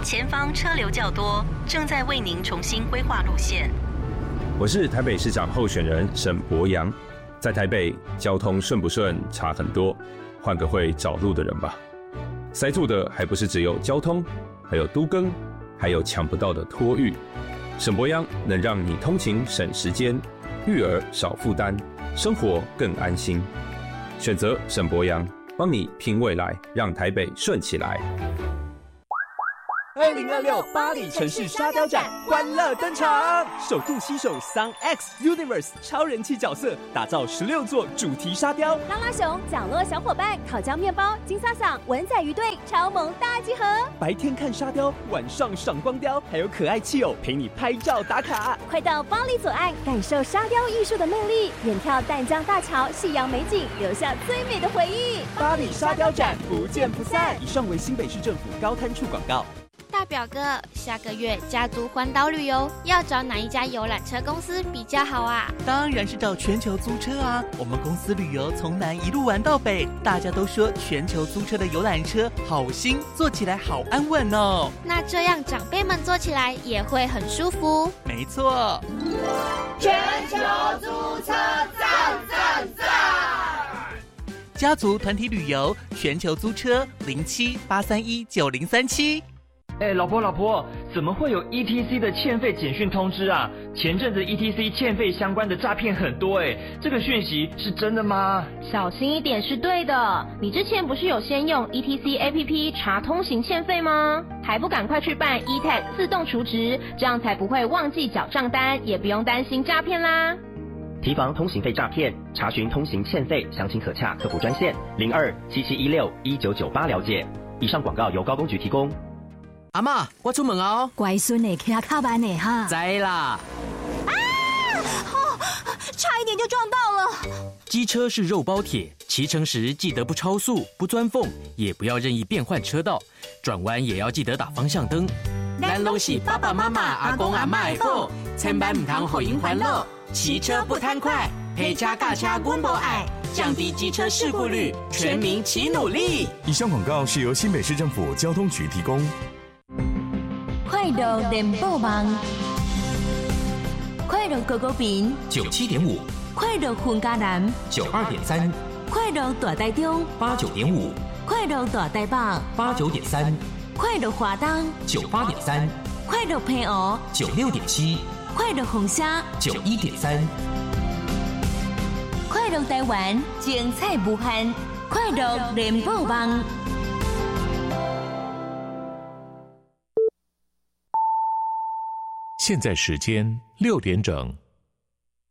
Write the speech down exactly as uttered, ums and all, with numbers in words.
前方车流较多，正在为您重新规划路线。 我是台北市长候选人沈伯洋，在台北交通顺不顺差很多，换个会找路的人吧。塞住的还不是只有交通，还有都更，还有抢不到的托育。沈伯洋能让你通勤省时间，育儿少负担，生活更安心。选择沈伯洋，帮你拼未来，让台北顺起来。 二零二六巴黎城市沙雕展欢乐登场，首度携手 Sun X Universe 超人气角色，打造十六座主题沙雕。 拉拉熊、角落小伙伴、烤焦面包、金萨桑、文仔鱼队超萌大集合。 白天看沙雕，晚上赏光雕，还有可爱企偶陪你拍照打卡。 快到巴黎左岸，感受沙雕艺术的魅力，远眺淡江大桥、夕阳美景，留下最美的回忆。 巴黎沙雕展不见不散。以上为新北市政府高滩处广告。 大表哥，下个月家族环岛旅游要找哪一家游览车公司比较好啊？ 当然是找全球租车啊！我们公司旅游从南一路玩到北，大家都说全球租车的游览车好新，坐起来好安稳哦。 那这样长辈们坐起来也会很舒服。 没错， 全球租车赞赞赞！ 家族团体旅游，全球租车零七八三一九零三七。 哎，老婆老婆，怎么会有 E T C 的欠费简讯通知啊？前阵子 E T C 欠费相关的诈骗很多哎，这个讯息是真的吗？ 小心一点是对的。你之前不是有先用 E T C A P P 查通行欠费吗？还不赶快去办 E T A G 自动储值，这样才不会忘记缴账单，也不用担心诈骗啦。 提防通行费诈骗，查询通行欠费，详情可洽客服专线零二七七一六一九九八了解。以上广告由高公局提供。 阿嬷，我出门哦。 乖孙呢，骑较慢呢哈。 知啦。 啊！哦，差一点就撞到了。 机车是肉包铁，骑乘时记得不超速、不钻缝，也不要任意变换车道，转弯也要记得打方向灯。 咱拢是爸爸妈妈、阿公阿嬷的宝，千万唔通互因烦恼。骑车不贪快，陪车驾车阮无爱，降低机车事故率，全民齐努力。 以上广告是由新北市政府交通局提供。 快乐联播网，快乐狗狗饼九七点五， 快乐混家南九二点三， 快乐大台中八九点五， 快乐大台北八九点三， 快乐华东九八点三， 快乐平湖九六点七， 快乐红虾九一点三， 快乐台湾精彩无限，快乐联播网。 现在时间六点整。